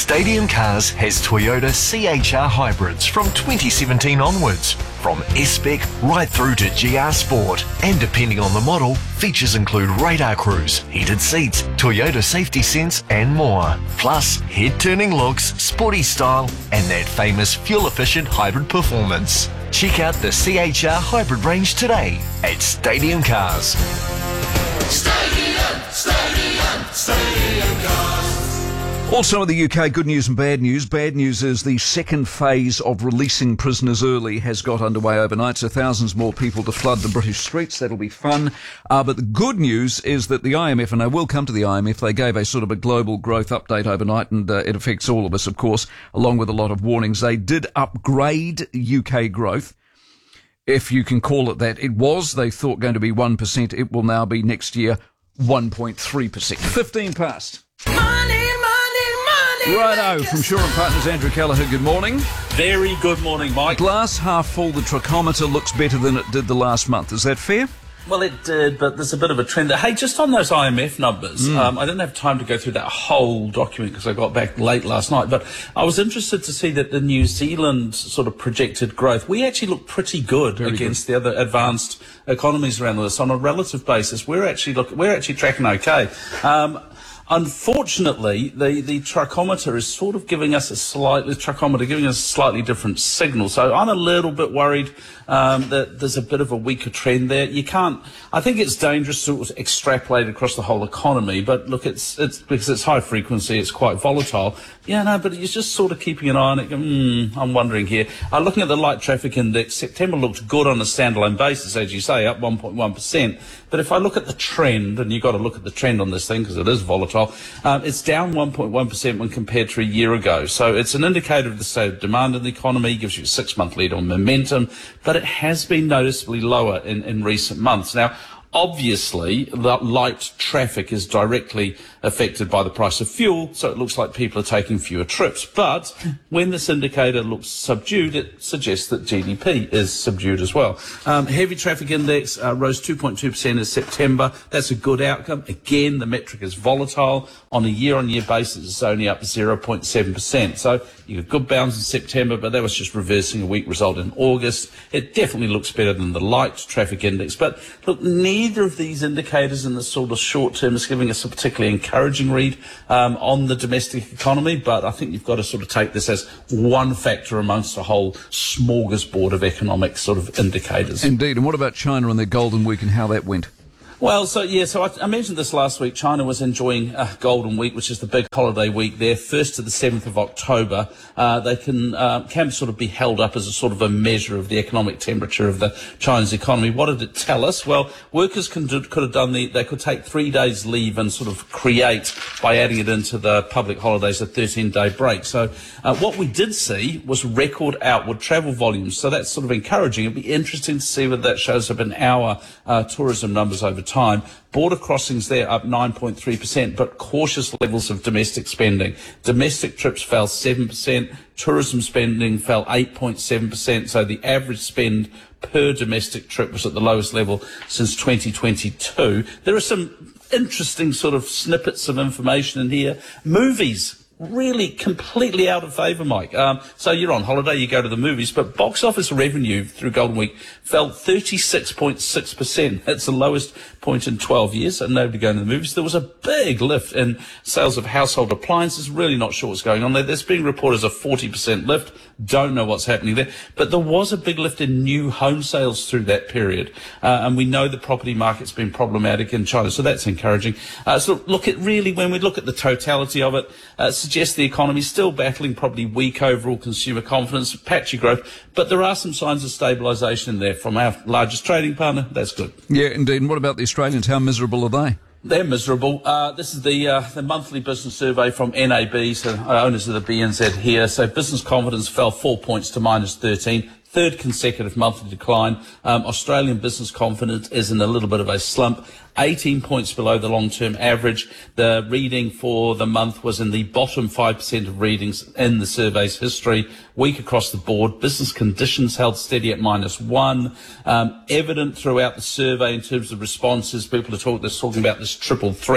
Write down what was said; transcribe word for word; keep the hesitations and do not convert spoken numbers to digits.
Stadium Cars has Toyota C H R hybrids from twenty seventeen onwards, from S-Spec right through to G R Sport. And depending on the model, features include radar cruise, heated seats, Toyota safety sense and more. Plus, head-turning looks, sporty style and that famous fuel-efficient hybrid performance. Check out the C H R hybrid range today at Stadium Cars. Stadium, Stadium, Stadium Cars. Also in the U K, good news and bad news. Bad news is the second phase of releasing prisoners early has got underway overnight, so thousands more people to flood the British streets. That'll be fun. Uh, but the good news is that the I M F, and I will come to the I M F, they gave a sort of a global growth update overnight, and uh, it affects all of us, of course, along with a lot of warnings. They did upgrade U K growth, if you can call it that. It was, they thought, going to be one percent. It will now be next year one point three percent. fifteen past. Money, Righto, from Shaw and Partners, Andrew Callagher, good morning. Very good morning, Mike. Glass half full, the trichometer looks better than it did the last month. Is that fair? Well, it did, but there's a bit of a trend there. Hey, just on those I M F numbers, mm. um, I didn't have time to go through that whole document because I got back late last night, but I was interested to see that the New Zealand sort of projected growth, we actually look pretty good Very against good. the other advanced economies around this. On a relative basis, we're actually look, we're actually tracking okay. Um, Unfortunately, the, the trichometer is sort of giving us a slightly, trichometer giving us a slightly different signal. So I'm a little bit worried um, that there's a bit of a weaker trend there. You can't, I think it's dangerous to sort of extrapolate across the whole economy, but look, it's, it's, because it's high frequency, it's quite volatile. Yeah, no, but you're just sort of keeping an eye on it. Hmm, I'm wondering here. Uh, looking at the light traffic index, September looked good on a standalone basis, as you say, up one point one percent. But if I look at the trend, and you've got to look at the trend on this thing because it is volatile, um, it's down one point one percent when compared to a year ago. So it's an indicator of the state of demand in the economy, gives you a six-month lead on momentum, but it has been noticeably lower in, in recent months. Now, obviously, the light traffic is directly affected by the price of fuel, so it looks like people are taking fewer trips. But when this indicator looks subdued, it suggests that G D P is subdued as well. Um, heavy traffic index uh, rose two point two percent in September. That's a good outcome. Again, the metric is volatile. On a year-on-year basis, it's only up zero point seven percent. So you got good bounce in September, but that was just reversing a weak result in August. It definitely looks better than the light traffic index. But look, neither of these indicators in the sort of short term is giving us a particularly encouraging read um, on the domestic economy, but I think you've got to sort of take this as one factor amongst a whole smorgasbord of economic sort of indicators. Indeed. And what about China and their Golden Week and how that went? Well, so yeah, so I, I mentioned this last week. China was enjoying uh, Golden Week, which is the big holiday week there, first to the seventh of October. Uh, they can uh, can sort of be held up as a sort of a measure of the economic temperature of the Chinese economy. What did it tell us? Well, workers can do, could have done the, they could take three days leave and sort of create, by adding it into the public holidays, a thirteen-day break. So uh, what we did see was record outward travel volumes. So that's sort of encouraging. It'd be interesting to see whether that shows up in our uh, tourism numbers over time. Border crossings there up nine point three percent, but cautious levels of domestic spending. Domestic trips fell seven percent, tourism spending fell eight point seven percent, so the average spend per domestic trip was at the lowest level since twenty twenty-two. There are some interesting sort of snippets of information in here. Movies. Really completely out of favour, Mike. Um, so you're on holiday, you go to the movies, but box office revenue through Golden Week fell thirty-six point six percent. That's the lowest point in twelve years, and nobody going to the movies. There was a big lift in sales of household appliances. Really not sure what's going on there. There's being reported as a forty percent lift. Don't know what's happening there. But there was a big lift in new home sales through that period. Uh, and we know the property market's been problematic in China, so that's encouraging. Uh, so look at really, when we look at the totality of it, uh, suggests the economy's still battling probably weak overall consumer confidence, patchy growth, but there are some signs of stabilisation in there from our largest trading partner. That's good. Yeah, indeed. And what about the Australians? How miserable are they? They're miserable. Uh, this is the uh, the monthly business survey from N A B, so uh, owners of the B N Z here. So business confidence fell four points to minus thirteen. Third consecutive monthly decline. Um, Australian business confidence is in a little bit of a slump. eighteen points below the long-term average. The reading for the month was in the bottom five percent of readings in the survey's history. Weak across the board. Business conditions held steady at minus one. Um, evident throughout the survey in terms of responses, people are talk, they're talking about this triple threat.